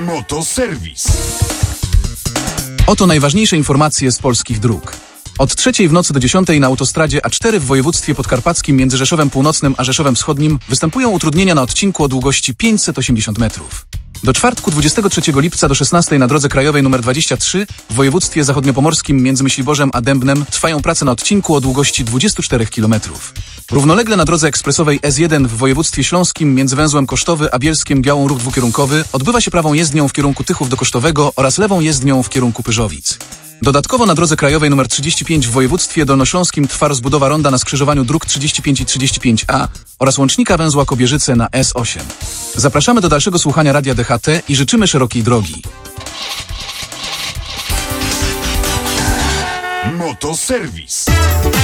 Motoserwis. Oto najważniejsze informacje z polskich dróg. Od 3 w nocy do 10 na autostradzie A4 w województwie podkarpackim między Rzeszowem Północnym a Rzeszowem Wschodnim występują utrudnienia na odcinku o długości 580 metrów. Do czwartku 23 lipca do 16 na drodze krajowej nr 23 w województwie zachodniopomorskim między Myśliborzem a Dębnem trwają prace na odcinku o długości 24 km. Równolegle na drodze ekspresowej S1 w województwie śląskim między węzłem Kosztowy a Bielskiem Białą ruch dwukierunkowy odbywa się prawą jezdnią w kierunku Tychów do Kosztowego oraz lewą jezdnią w kierunku Pyrzowic. Dodatkowo na drodze krajowej nr 35 w województwie dolnośląskim trwa rozbudowa ronda na skrzyżowaniu dróg 35 i 35A oraz łącznika węzła Kobierzyce na S8. Zapraszamy do dalszego słuchania Radia DHT i życzymy szerokiej drogi. Motoserwis.